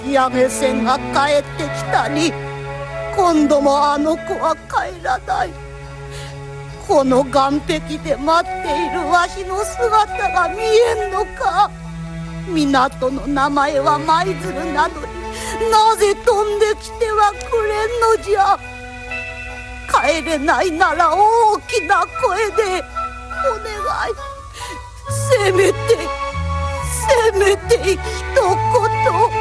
八女仙が帰ってきたり、今度もあの子は帰らない。この岸壁で待っているわしの姿が見えんのか。港の名前は舞鶴なのに、なぜ飛んできてはくれんのじゃ。帰れないなら大きな声でお願い。せめて一言。